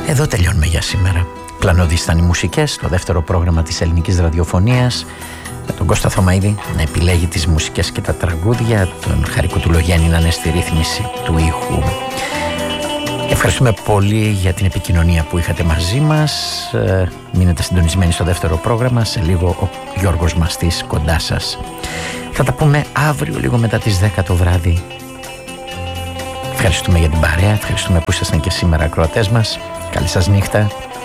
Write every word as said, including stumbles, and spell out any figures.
Εδώ τελειώνουμε για σήμερα. Πλανώδεις ήταν οι μουσικές, το δεύτερο πρόγραμμα της ελληνικής ραδιοφωνίας, με τον Κώστα Θωμαίδη να επιλέγει τις μουσικές και τα τραγούδια, τον Χαρικό του Λογέννη να είναι στη ρύθμιση του ήχου. Ευχαριστούμε πολύ για την επικοινωνία που είχατε μαζί μας. Μείνετε συντονισμένοι στο δεύτερο πρόγραμμα. Σε λίγο ο Γιώργος Μαστής κοντά σας. Θα τα πούμε αύριο λίγο μετά τις δέκα το βράδυ. Ευχαριστούμε για την παρέα. Ευχαριστούμε που ήσασταν και σήμερα ακροατές μας. Καλή σας νύχτα.